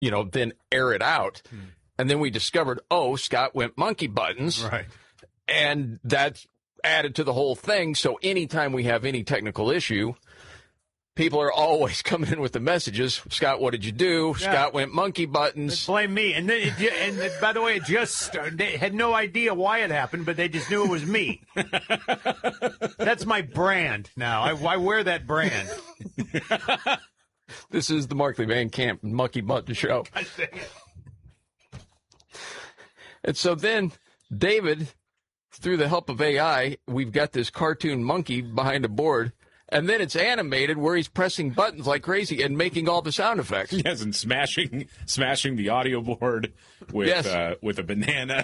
then air it out. And then we discovered, Scott went monkey buttons. Right. And that's added to the whole thing. So anytime we have any technical issue, people are always coming in with the messages. Scott, what did you do? Yeah. Scott went monkey buttons. They blame me. And by the way, they had no idea why it happened, but they just knew it was me. That's my brand now. I wear that brand. This is the Markley Van Camp Monkey Button Show. And so then, David, through the help of AI, we've got this cartoon monkey behind a board. And then it's animated where he's pressing buttons like crazy and making all the sound effects. Yes, and smashing the audio board with a banana.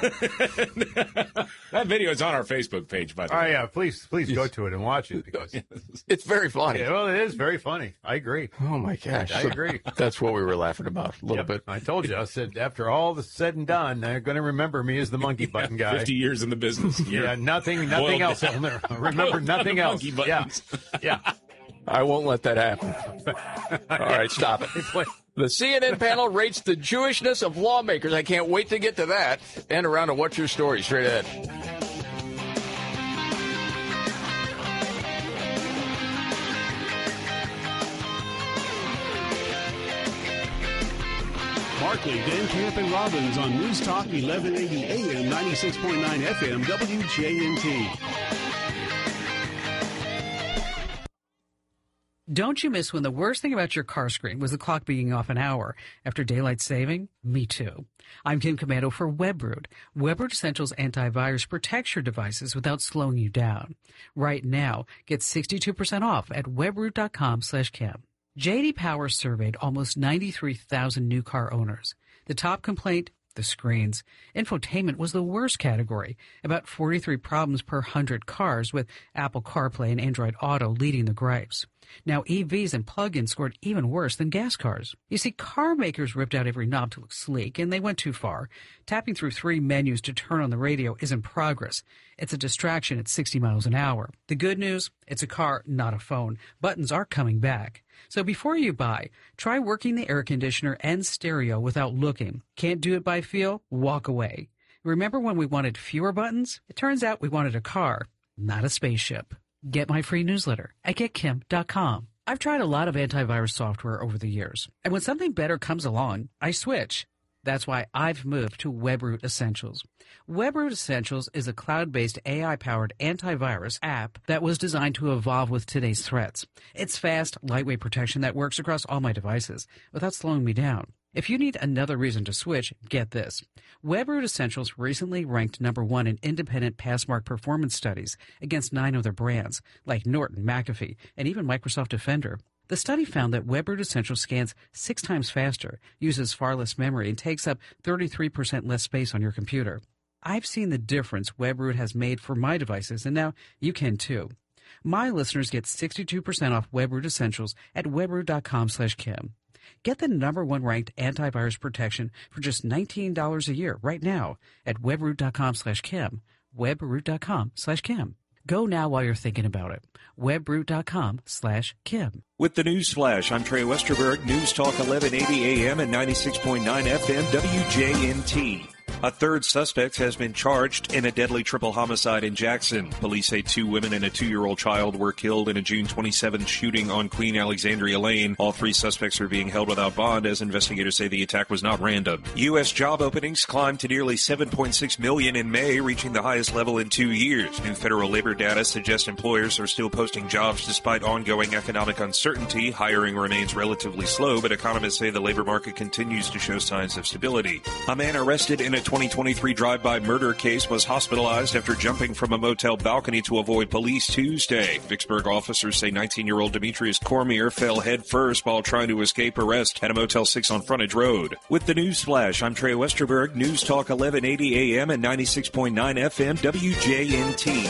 That video is on our Facebook page, by the way. Oh, yeah. Please go to it and watch it. Because it's very funny. Yeah, well, it is very funny. I agree. Oh, my gosh. I agree. That's what we were laughing about a little bit. I told you. I said, after all the said and done, they're going to remember me as the monkey button guy. 50 years in the business. Yeah, nothing else. I'll remember nothing else. Monkey buttons. Yeah. I won't let that happen. All right, stop it. The CNN panel rates the Jewishness of lawmakers. I can't wait to get to that. And around to What's Your Story straight ahead. Markley, Van Camp, and Robbins on News Talk 1180 AM, 96.9 FM, WJNT. Don't you miss when the worst thing about your car screen was the clock being off an hour after daylight saving? Me too. I'm Kim Commando for WebRoot. WebRoot Essentials Antivirus protects your devices without slowing you down. Right now, get 62% off at webroot.com/Kim. J.D. Power surveyed almost 93,000 new car owners. The top complaint? The screens. Infotainment was the worst category, about 43 problems per 100 cars, with Apple CarPlay and Android Auto leading the gripes. Now EVs and plug-ins scored even worse than gas cars. You see, car makers ripped out every knob to look sleek, and they went too far. Tapping through 3 menus to turn on the radio isn't progress. It's a distraction at 60 miles an hour. The good news? It's a car, not a phone. Buttons are coming back. So before you buy, try working the air conditioner and stereo without looking. Can't do it by feel? Walk away. Remember when we wanted fewer buttons? It turns out we wanted a car, not a spaceship. Get my free newsletter at getkim.com. I've tried a lot of antivirus software over the years, and when something better comes along, I switch. That's why I've moved to WebRoot Essentials. WebRoot Essentials is a cloud-based AI-powered antivirus app that was designed to evolve with today's threats. It's fast, lightweight protection that works across all my devices without slowing me down. If you need another reason to switch, get this. WebRoot Essentials recently ranked #1 in independent Passmark performance studies against 9 other brands, like Norton, McAfee, and even Microsoft Defender. The study found that WebRoot Essentials scans 6 times faster, uses far less memory, and takes up 33% less space on your computer. I've seen the difference WebRoot has made for my devices, and now you can too. My listeners get 62% off WebRoot Essentials at webroot.com/Kim. Get the #1 ranked antivirus protection for just $19 a year right now at webroot.com/Kim. Webroot.com/Kim. Go now while you're thinking about it. Webroot.com/Kim. With the News Flash, I'm Trey Westerberg, News Talk 1180 AM and 96.9 FM WJNT. A third suspect has been charged in a deadly triple homicide in Jackson. Police say 2 women and a 2-year-old child were killed in a June 27th shooting on Queen Alexandria Lane. All 3 suspects are being held without bond as investigators say the attack was not random. U.S. job openings climbed to nearly 7.6 million in May, reaching the highest level in 2 years. New federal labor data suggests employers are still posting jobs despite ongoing economic uncertainty. Hiring remains relatively slow, but economists say the labor market continues to show signs of stability. A man arrested in a 2023 drive-by murder case was hospitalized after jumping from a motel balcony to avoid police Tuesday. Vicksburg officers say 19-year-old Demetrius Cormier fell headfirst while trying to escape arrest at a Motel 6 on Frontage Road. With the News Flash, I'm Trey Westerberg, News Talk 1180 AM and 96.9 FM WJNT.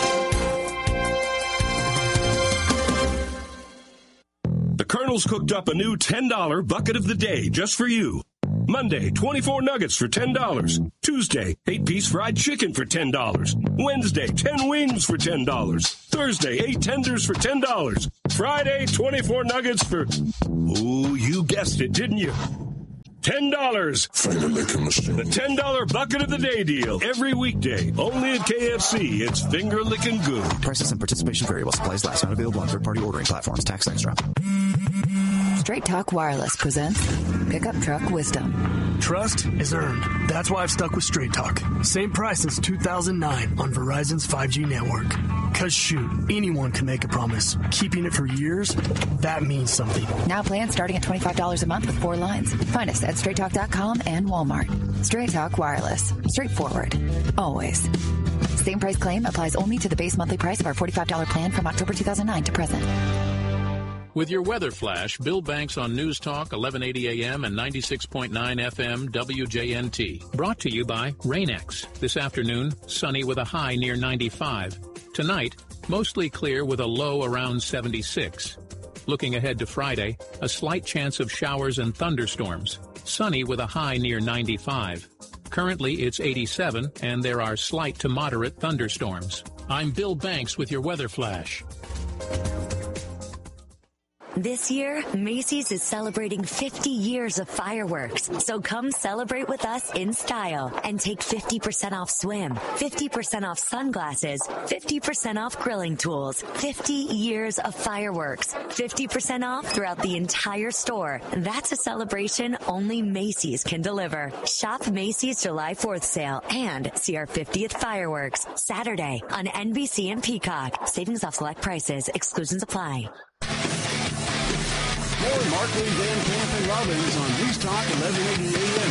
The Colonel's cooked up a new $10 bucket of the day just for you. Monday, 24 nuggets for $10. Tuesday, 8-piece fried chicken for $10. Wednesday, 10 wings for $10. Thursday, 8 tenders for $10. Friday, 24 nuggets for... Oh, you guessed it, didn't you? $10. Finger licking machine. The $10 bucket of the day deal. Every weekday. Only at KFC. It's finger licking good. Prices and participation variable. Supplies last. Not available on third-party ordering platforms. Tax extra. Straight Talk Wireless presents Pickup Truck Wisdom. Trust is earned. That's why I've stuck with Straight Talk. Same price since 2009 on Verizon's 5G network. Cause shoot, anyone can make a promise. Keeping it for years, that means something. Now plans starting at $25 a month with 4 lines. Find us at straighttalk.com and Walmart. Straight Talk Wireless. Straightforward. Always. Same price claim applies only to the base monthly price of our $45 plan from October 2009 to present. With your weather flash, Bill Banks on News Talk, 1180 AM and 96.9 FM WJNT. Brought to you by Rain-X. This afternoon, sunny with a high near 95. Tonight, mostly clear with a low around 76. Looking ahead to Friday, a slight chance of showers and thunderstorms. Sunny with a high near 95. Currently, it's 87, and there are slight to moderate thunderstorms. I'm Bill Banks with your weather flash. This year, Macy's is celebrating 50 years of fireworks. So come celebrate with us in style and take 50% off swim, 50% off sunglasses, 50% off grilling tools, 50 years of fireworks, 50% off throughout the entire store. That's a celebration only Macy's can deliver. Shop Macy's July 4th sale and see our 50th fireworks Saturday on NBC and Peacock. Savings off select prices. Exclusions apply. More Markley, Van Camp, and Robbins on News Talk 1180 AM,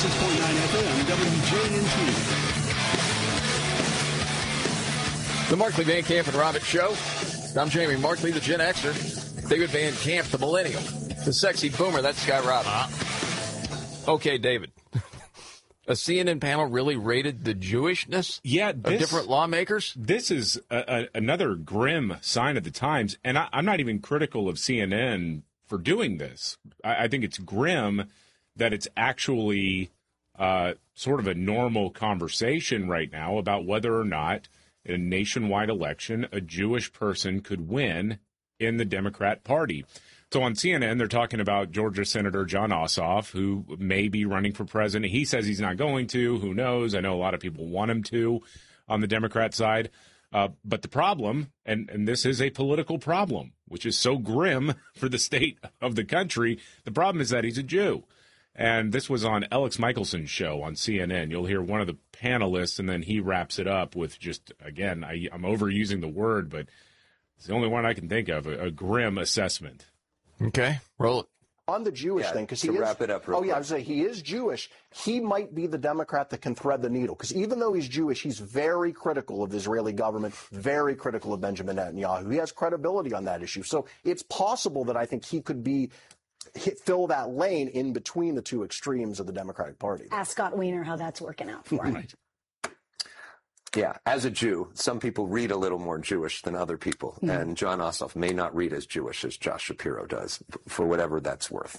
96.9 FM, WJNT. The Markley, Van Camp, and Robbins Show. I'm Jamie Markley, the Gen Xer. David Van Camp, the Millennial. The sexy boomer, that's Scott Robbins. Okay, David. A CNN panel really rated the Jewishness of different lawmakers? This is another grim sign of the times, and I'm not even critical of CNN for doing this. I think it's grim that it's actually sort of a normal conversation right now about whether or not in a nationwide election a Jewish person could win in the Democrat Party. So on CNN, they're talking about Georgia Senator Jon Ossoff, who may be running for president. He says he's not going to. Who knows? I know a lot of people want him to on the Democrat side. But the problem, and this is a political problem, which is so grim for the state of the country, the problem is that he's a Jew. And this was on Alex Michelson's show on CNN. You'll hear one of the panelists, and then he wraps it up with just, again, I'm overusing the word, but it's the only one I can think of, a grim assessment. Okay, roll it. On the Jewish thing, because he is, wrap it up real quick. I was saying he is Jewish. He might be the Democrat that can thread the needle, because even though he's Jewish, he's very critical of the Israeli government, very critical of Benjamin Netanyahu. He has credibility on that issue. So it's possible that I think he could fill that lane in between the two extremes of the Democratic Party. Ask Scott Wiener how that's working out for him. Right. Yeah, as a Jew, some people read a little more Jewish than other people, and Jon Ossoff may not read as Jewish as Josh Shapiro does, for whatever that's worth.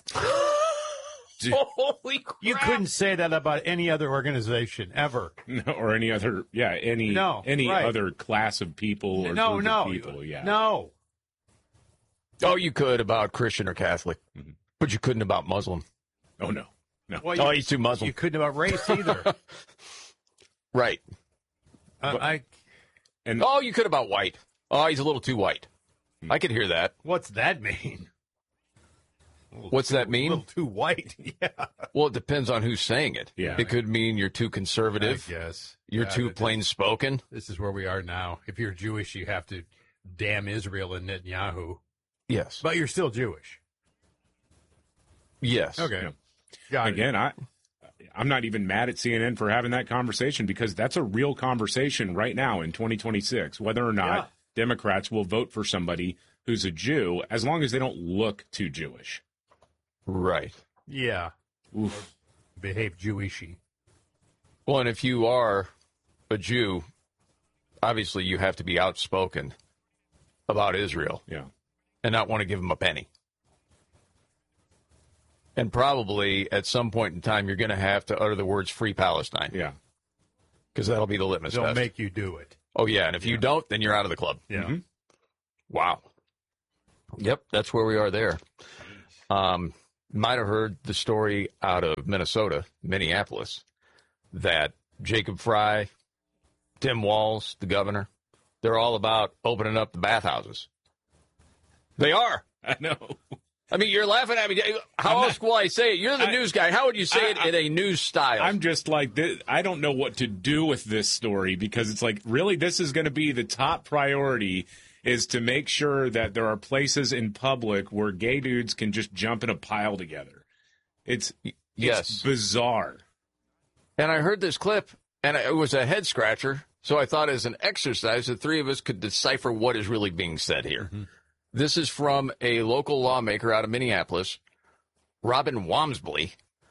Holy crap. You couldn't say that about any other organization ever. No, or any other, any other class of people or group of people. Yeah. No. Oh, you could about Christian or Catholic, but you couldn't about Muslim. Oh, no. Well, he's too Muslim. You couldn't about race either. Right. You could about white. Oh, he's a little too white. I could hear that. What's that mean? What's that mean? A little too white. Yeah. Well, it depends on who's saying it. Yeah. It could mean you're too conservative. I guess. You're too plain spoken. This is where we are now. If you're Jewish, you have to damn Israel and Netanyahu. Yes. But you're still Jewish. Yes. Okay. Yeah. Again, I'm not even mad at CNN for having that conversation, because that's a real conversation right now in 2026, whether or not Democrats will vote for somebody who's a Jew, as long as they don't look too Jewish. Right. Yeah. Oof. Behave Jewishy. Well, and if you are a Jew, obviously you have to be outspoken about Israel. Yeah. And not want to give them a penny. And probably at some point in time, you're going to have to utter the words "Free Palestine." Yeah. Because that'll be the litmus They'll test. make you do it. Oh, yeah. And if you don't, then you're out of the club. Yeah. Mm-hmm. Wow. Yep. That's where we are there. might have heard the story out of Minnesota, Minneapolis, that Jacob Frey, Tim Walz, the governor, they're all about opening up the bathhouses. They are. I know. I mean, you're laughing at me. How else will I say it? You're the news guy. How would you say it in a news style? I'm just like, I don't know what to do with this story because it's like, really, this is going to be the top priority is to make sure that there are places in public where gay dudes can just jump in a pile together. It's bizarre. And I heard this clip, and it was a head scratcher, so I thought as an exercise, the three of us could decipher what is really being said here. Mm-hmm. This is from a local lawmaker out of Minneapolis, Robin Wamsley,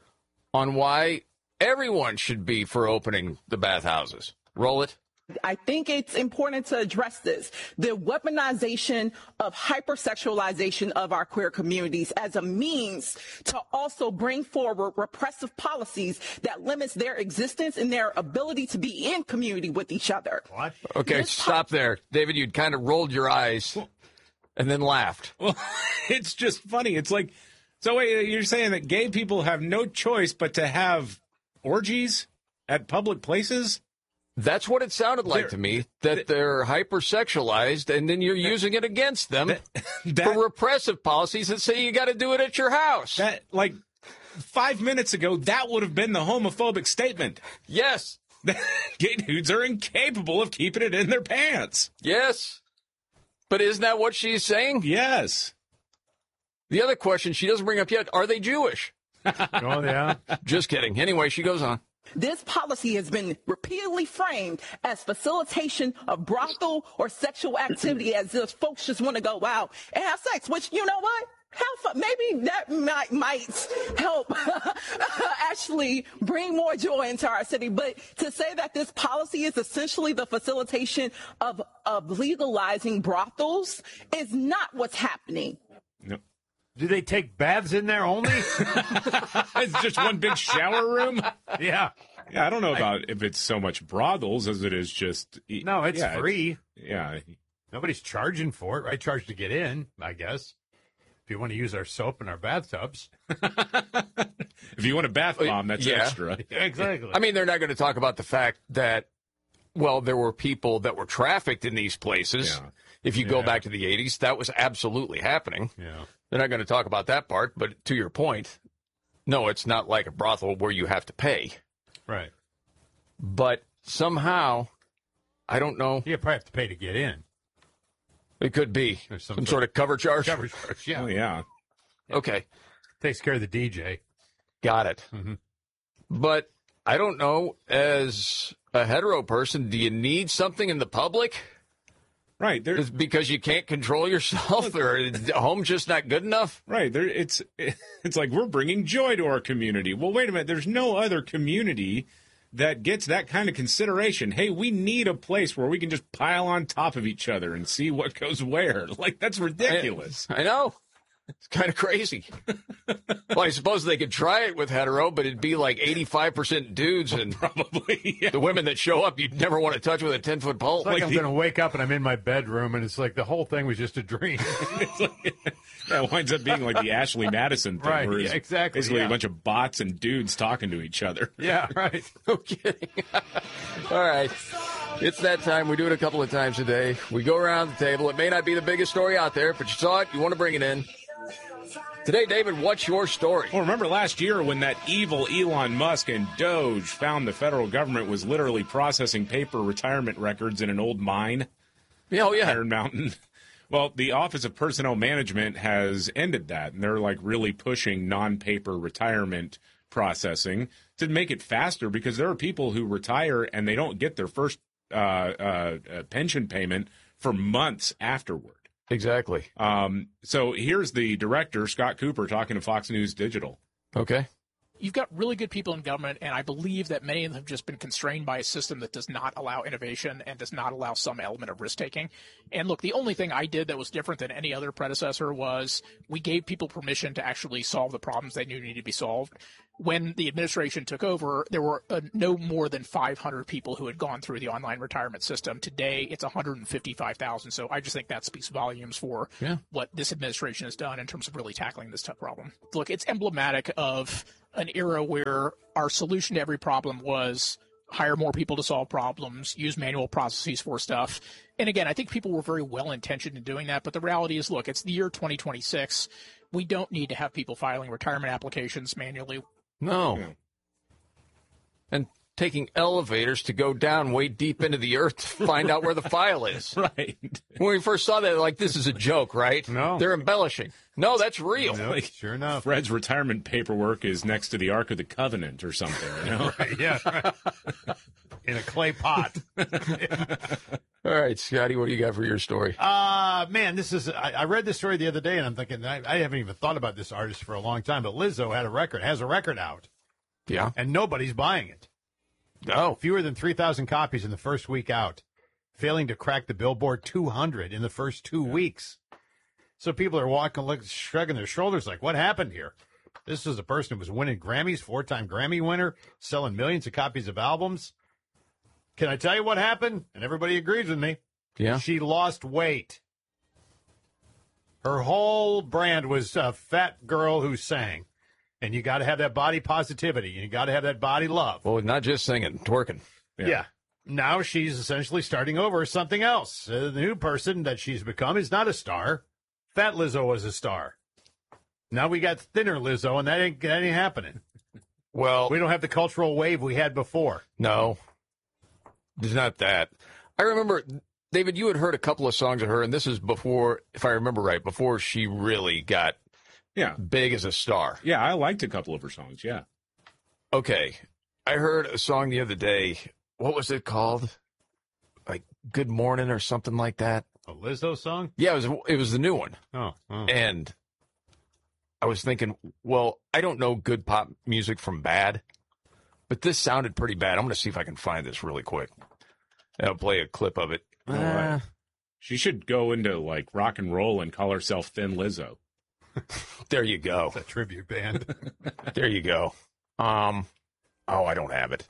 on why everyone should be for opening the bathhouses. Roll it. I think it's important to address this. The weaponization of hypersexualization of our queer communities as a means to also bring forward repressive policies that limits their existence and their ability to be in community with each other. What? Okay, stop there. David, you'd kind of rolled your eyes and then laughed. Well, it's just funny. It's like, so wait, you're saying that gay people have no choice but to have orgies at public places? That's what it sounded like to me, that they're hypersexualized, and then you're using it against them for repressive policies that say you got to do it at your house. That, like, 5 minutes ago, that would have been the homophobic statement. Yes. Gay dudes are incapable of keeping it in their pants. Yes. But isn't that what she's saying? Yes. The other question she doesn't bring up yet, are they Jewish? Oh, yeah. Just kidding. Anyway, she goes on. This policy has been repeatedly framed as facilitation of brothel or sexual activity, as if folks just want to go out and have sex, which, you know what? Maybe that might help actually bring more joy into our city. But to say that this policy is essentially the facilitation of legalizing brothels is not what's happening. No. Do they take baths in there only? It's just one big shower room? Yeah. Yeah, I don't know about if it's so much brothels as it is just... No, it's free. Yeah. Nobody's charging for it, right? Charged to get in, I guess. If you want to use our soap in our bathtubs. If you want a bath bomb, that's extra. Exactly. I mean, they're not going to talk about the fact that, well, there were people that were trafficked in these places. Yeah. If you go back to the 80s, that was absolutely happening. Yeah. They're not going to talk about that part, but to your point, no, it's not like a brothel where you have to pay. Right. But somehow, I don't know. You probably have to pay to get in. It could be. There's some sort of cover charge. Cover charge, yeah. Oh, yeah. Okay. Takes care of the DJ. Got it. Mm-hmm. But I don't know, as a hetero person, do you need something in the public? Right. It's because you can't control yourself, or home's just not good enough? Right. It's like we're bringing joy to our community. Well, wait a minute. There's no other community that gets that kind of consideration. Hey, we need a place where we can just pile on top of each other and see what goes where. Like, that's ridiculous. I know. It's kind of crazy. Well, I suppose they could try it with hetero, but it'd be like 85% dudes, and probably the women that show up you'd never want to touch with a 10-foot pole. It's like I'm going to wake up and I'm in my bedroom, and it's like the whole thing was just a dream. That winds up being like the Ashley Madison thing. Right, where yeah, exactly. Basically yeah. a bunch of bots and dudes talking to each other. Yeah, right. No kidding. All right. It's that time. We do it a couple of times a day. We go around the table. It may not be the biggest story out there, but you saw it. You want to bring it in. Today, David, what's your story? Well, remember last year when that evil Elon Musk and Doge found the federal government was literally processing paper retirement records in an old mine? Oh, yeah. Iron Mountain. Well, the Office of Personnel Management has ended that, and they're like really pushing non-paper retirement processing to make it faster, because there are people who retire and they don't get their first pension payment for months afterward. Exactly. So here's the director, Scott Cooper, talking to Fox News Digital. Okay. you've got really good people in government, and I believe that many of them have just been constrained by a system that does not allow innovation and does not allow some element of risk-taking. And look, the only thing I did that was different than any other predecessor was we gave people permission to actually solve the problems they knew needed to be solved. When the administration took over, there were no more than 500 people who had gone through the online retirement system. Today, it's 155,000. So I just think that speaks volumes for what this administration has done in terms of really tackling this tough problem. Look, it's emblematic of an era where our solution to every problem was hire more people to solve problems, use manual processes for stuff. And again, I think people were very well-intentioned in doing that. But the reality is, look, it's the year 2026. We don't need to have people filing retirement applications manually. No. And taking elevators to go down way deep into the earth to find out where the file is. Right. When we first saw that, like, this is a joke, right? No. They're embellishing. No, that's real. Like, sure enough. Fred's retirement paperwork is next to the Ark of the Covenant or something, you know? Right, yeah. Right. In a clay pot. All right, Scotty, what do you got for your story? Man, this is, I read this story the other day, and I'm thinking, I haven't even thought about this artist for a long time, but Lizzo has a record out. Yeah. And nobody's buying it. No. Fewer than 3,000 copies in the first week out, failing to crack the Billboard 200 in the first 2 weeks. So people are shrugging their shoulders like, what happened here? This is a person who was winning Grammys, 4-time Grammy winner, selling millions of copies of albums. Can I tell you what happened? And everybody agrees with me. Yeah. She lost weight. Her whole brand was a fat girl who sang. And you got to have that body positivity. You got to have that body love. Well, not just singing, twerking. Yeah. Now she's essentially starting over as something else. The new person that she's become is not a star. Fat Lizzo was a star. Now we got thinner Lizzo, and that ain't happening. Well, we don't have the cultural wave we had before. No, it's not that. I remember, David, you had heard a couple of songs of her, and this is before, if I remember right, before she really got big as a star. Yeah, I liked a couple of her songs, yeah. Okay. I heard a song the other day. What was it called? Like Good Morning or something like that. A Lizzo song? Yeah, it was the new one. Oh. And I was thinking, well, I don't know good pop music from bad, but this sounded pretty bad. I'm going to see if I can find this really quick. I'll play a clip of it. She should go into, like, rock and roll and call herself Thin Lizzo. There you go. It's a tribute band. There you go. I don't have it.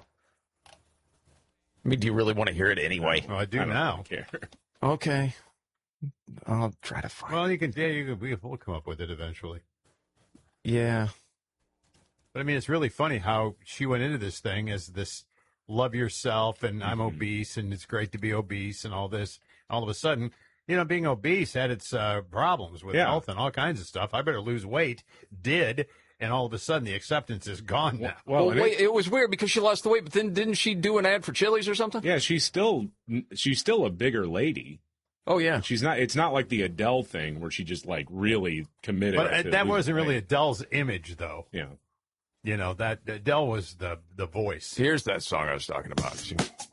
I mean, do you really want to hear it anyway? Oh, I do now. Care. Okay. I'll try to find it. Well, we'll come up with it eventually. Yeah. But, I mean, it's really funny how she went into this thing as this love yourself and I'm obese and it's great to be obese and all this. All of a sudden, being obese had its problems with health and all kinds of stuff. I better lose weight. Did. And all of a sudden, the acceptance is gone now. Well, wait, it was weird because she lost the weight, but then didn't she do an ad for Chili's or something? Yeah, she's still a bigger lady. Oh, yeah. It's not like the Adele thing where she just, like, really committed. But that wasn't really Adele's image, though. Yeah. That Adele was the voice. Here's that song I was talking about.